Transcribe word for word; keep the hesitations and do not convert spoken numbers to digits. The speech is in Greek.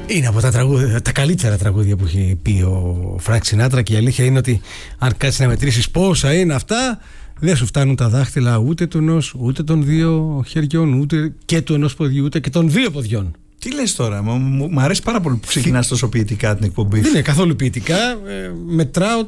Είναι από τα, τραγούδια, τα καλύτερα τραγούδια που έχει πει ο Φρανκ Σινάτρα, και η αλήθεια είναι ότι αν κάτσεις να μετρήσεις πόσα είναι αυτά, δεν σου φτάνουν τα δάχτυλα ούτε του ενός, ούτε των δύο χεριών, ούτε και του ενός ποδιού, ούτε και των δύο ποδιών. Τι λες τώρα, μου, μου αρέσει πάρα πολύ που ξεκινάς τόσο ποιητικά την εκπομπή. Δεν είναι καθόλου ποιητικά, ε, μετράω